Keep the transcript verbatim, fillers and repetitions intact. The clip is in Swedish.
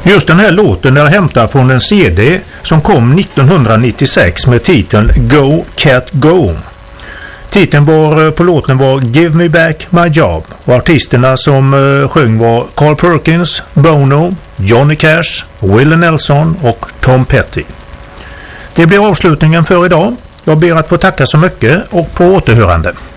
Just den här låten är hämtad från en C D som kom nittonhundranittiosex med titeln Go Cat Go. Titeln var, på låten var Give Me Back My Job och artisterna som uh, sjöng var Carl Perkins, Bono, Johnny Cash, Willie Nelson och Tom Petty. Det blir avslutningen för idag. Jag ber att få tacka så mycket och på återhörande.